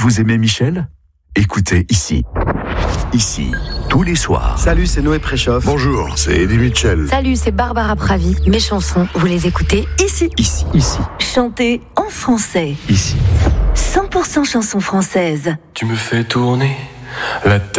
vous aimez Michel ? Écoutez ici. Ici, tous les soirs. Salut, c'est Noé Préchoff. Bonjour, c'est Eddie Mitchell. Salut, c'est Barbara Pravi. Mes chansons, vous les écoutez ici. Ici. Ici. Chantez en français. Ici. 100% chansons françaises. Tu me fais tourner la tête.